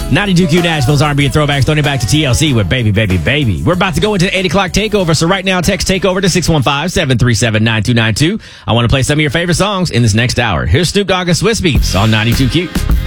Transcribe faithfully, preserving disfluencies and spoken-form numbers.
ninety-two Q Nashville's R and B and throwbacks, throwing it back to T L C with Baby, Baby, Baby. We're about to go into the eight o'clock takeover, so right now text takeover to six one five, seven three seven, nine two nine two. I want to play some of your favorite songs in this next hour. Here's Snoop Dogg and Swiss Beats on ninety-two Q.